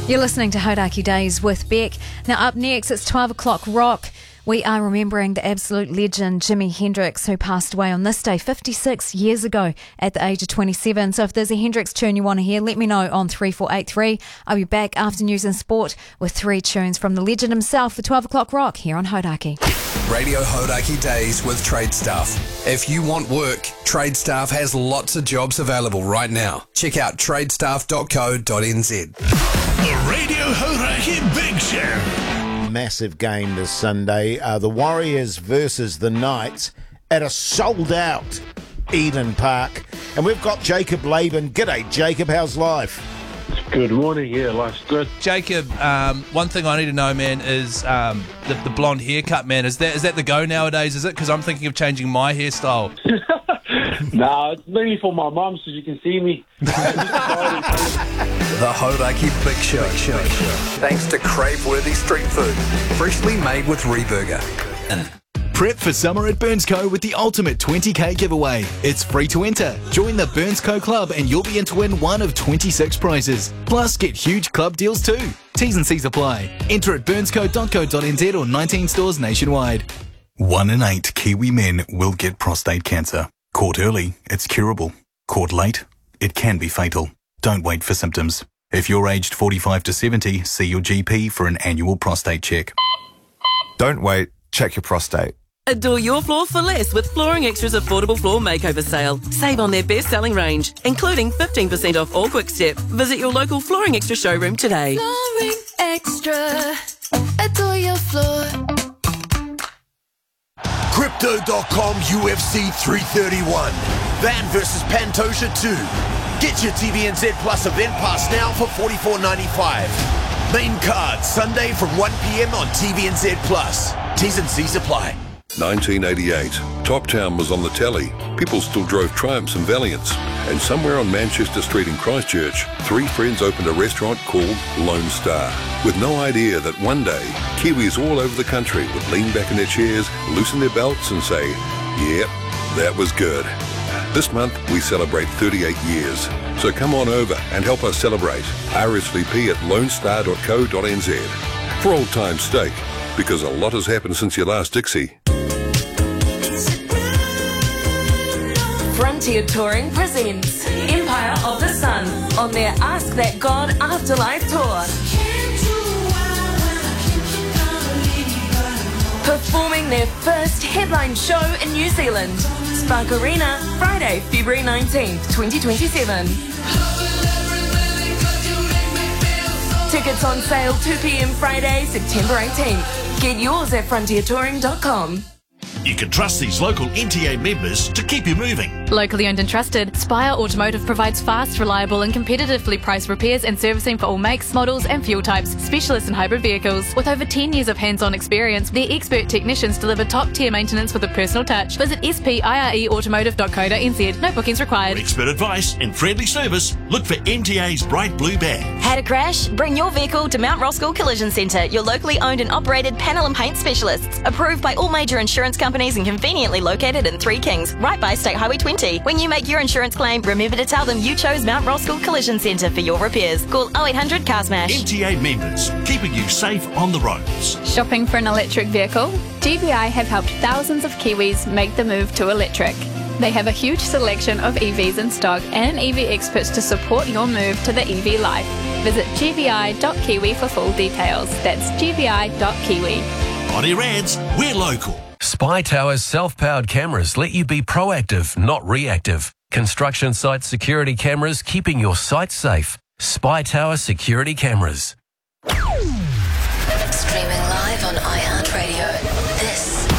You're listening to Hodaki Days with Beck. Now up next, it's 12 o'clock rock. We are remembering the absolute legend Jimi Hendrix, who passed away on this day 56 years ago at the age of 27. So if there's a Hendrix tune you want to hear, let me know on 3483. I'll be back after news and sport with 3 tunes from the legend himself for 12 o'clock rock here on Hodaki. Radio Hodaki Days with Trade Staff. If you want work, Trade Staff has lots of jobs available right now. Check out tradestaff.co.nz. The Radio Hodaki Big Show. Massive game this Sunday. The Warriors versus the Knights at a sold-out Eden Park. And we've got Jacob Laban. G'day, Jacob. How's life? Good morning. Yeah, life's good. Jacob, one thing I need to know, man, is the blonde haircut, man. Is that the go nowadays, is it? Because I'm thinking of changing my hairstyle. Nah, it's mainly for my mum so you can see me. The Hodaki Big Show. Thanks to crave-worthy street food. Freshly made with Reburger. Prep for summer at Burnsco with the ultimate 20k giveaway. It's free to enter. Join the Burnsco Club and you'll be in to win one of 26 prizes. Plus, get huge club deals too. T's and C's apply. Enter at burnsco.co.nz or 19 stores nationwide. 1 in 8 Kiwi men will get prostate cancer. Caught early, it's curable. Caught late, it can be fatal. Don't wait for symptoms. If you're aged 45 to 70, see your GP for an annual prostate check. Don't wait, check your prostate. Adore your floor for less with Flooring Extra's affordable floor makeover sale. Save on their best-selling range, including 15% off all Quickstep. Visit your local Flooring Extra showroom today. Flooring Extra. Adore your floor. Crypto.com UFC 331. Van vs Pantoja 2. Get your TVNZ Plus event pass now for $44.95. Main card Sunday from 1 p.m. on TVNZ Plus. T's and C's apply. 1988. Top Town was on the telly. People still drove Triumphs and Valiants. And somewhere on Manchester Street in Christchurch, 3 friends opened a restaurant called Lone Star. With no idea that one day, Kiwis all over the country would lean back in their chairs, loosen their belts and say, yep, that was good. This month, we celebrate 38 years. So come on over and help us celebrate. RSVP at lonestar.co.nz. For old time's sake, because a lot has happened since your last Dixie. Frontier Touring presents Empire of the Sun on their Ask That God Afterlife tour. Performing their first headline show in New Zealand, Spark Arena, Friday, February 19th, 2027. Tickets on sale 2 p.m. Friday, September 18th. Get yours at frontiertouring.com. You can trust these local NTA members to keep you moving. Locally owned and trusted, Spire Automotive provides fast, reliable and competitively priced repairs and servicing for all makes, models and fuel types, specialists in hybrid vehicles. With over 10 years of hands-on experience, their expert technicians deliver top-tier maintenance with a personal touch. Visit spireautomotive.co.nz. No bookings required. For expert advice and friendly service, look for NTA's bright blue badge. Had a crash? Bring your vehicle to Mount Roskill Collision Centre, your locally owned and operated panel and paint specialists. Approved by all major insurance companies and conveniently located in Three Kings, right by State Highway 20. When you make your insurance claim, remember to tell them you chose Mount Roskill Collision Centre for your repairs. Call 0800 Car Smash. NTA members, keeping you safe on the roads. Shopping for an electric vehicle? GBI have helped thousands of Kiwis make the move to electric. They have a huge selection of EVs in stock and EV experts to support your move to the EV life. Visit gbi.kiwi for full details. That's gbi.kiwi. On air ads, we're local. Spy Tower's self-powered cameras let you be proactive, not reactive. Construction site security cameras keeping your site safe. Spy Tower security cameras. Streaming live on iHeartRadio. This